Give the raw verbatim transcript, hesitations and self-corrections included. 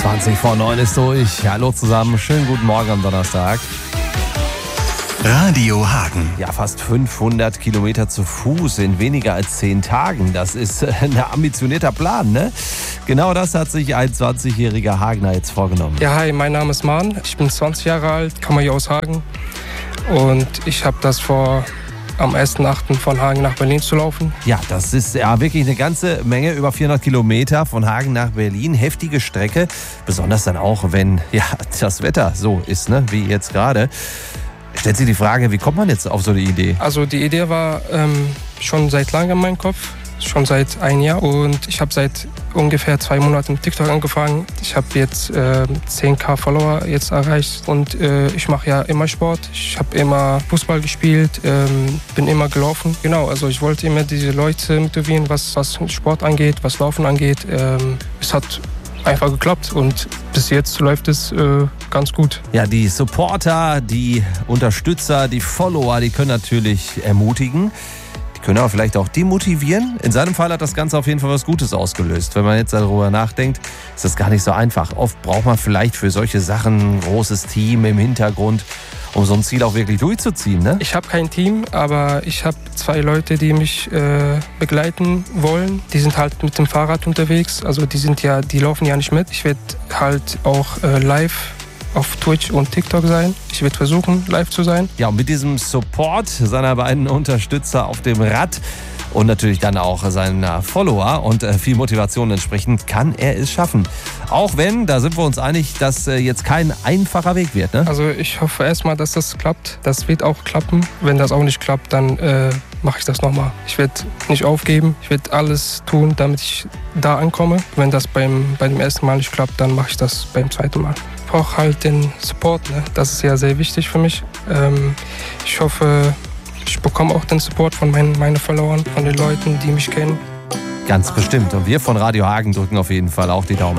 zwanzig vor neun ist durch. Hallo zusammen, schönen guten Morgen am Donnerstag. Radio Hagen. Ja, fast fünfhundert Kilometer zu Fuß in weniger als zehn Tagen. Das ist ein ambitionierter Plan, ne? Genau das hat sich ein zwanzigjähriger Hagener jetzt vorgenommen. Ja, hi, mein Name ist Mahn. Ich bin zwanzig Jahre alt, komme hier aus Hagen. Und ich habe das vor, am ersten achten von Hagen nach Berlin zu laufen. Ja, das ist ja wirklich eine ganze Menge, über vierhundert Kilometer von Hagen nach Berlin. Heftige Strecke, besonders dann auch, wenn ja das Wetter so ist, ne, wie jetzt gerade. Stellt sich die Frage, wie kommt man jetzt auf so eine Idee? Also die Idee war ähm, schon seit langem in meinem Kopf, schon seit einem Jahr. Und ich habe seit ungefähr zwei Monaten mit TikTok angefangen. Ich habe jetzt äh, zehntausend Follower jetzt erreicht und äh, ich mache ja immer Sport. Ich habe immer Fußball gespielt, ähm, bin immer gelaufen. Genau, also ich wollte immer diese Leute motivieren, was, was Sport angeht, was Laufen angeht. Ähm, es hat einfach geklappt und bis jetzt läuft es äh, ganz gut. Ja, die Supporter, die Unterstützer, die Follower, die können natürlich ermutigen. Die können aber vielleicht auch demotivieren. In seinem Fall hat das Ganze auf jeden Fall was Gutes ausgelöst. Wenn man jetzt darüber nachdenkt, ist das gar nicht so einfach. Oft braucht man vielleicht für solche Sachen ein großes Team im Hintergrund, um so ein Ziel auch wirklich durchzuziehen, ne? Ich habe kein Team, aber ich habe zwei Leute, die mich äh, begleiten wollen. Die sind halt mit dem Fahrrad unterwegs. Also die sind ja, die laufen ja nicht mit. Ich werde halt auch äh, live auf Twitch und TikTok sein. Ich werde versuchen, live zu sein. Ja, und mit diesem Support seiner beiden Unterstützer auf dem Rad und natürlich dann auch seiner Follower und äh, viel Motivation entsprechend kann er es schaffen. Auch wenn, da sind wir uns einig, dass äh, jetzt kein einfacher Weg wird, ne? Also ich hoffe erstmal, dass das klappt. Das wird auch klappen. Wenn das auch nicht klappt, dann äh, mache ich das nochmal. Ich werde nicht aufgeben. Ich werde alles tun, damit ich da ankomme. Wenn das beim, bei dem ersten Mal nicht klappt, dann mache ich das beim zweiten Mal. Ich brauche halt den Support, ne? Das ist ja sehr wichtig für mich. Ähm, ich hoffe, ich bekomme auch den Support von meinen, meinen Followern, von den Leuten, die mich kennen. Ganz bestimmt. Und wir von Radio Hagen drücken auf jeden Fall auch die Daumen.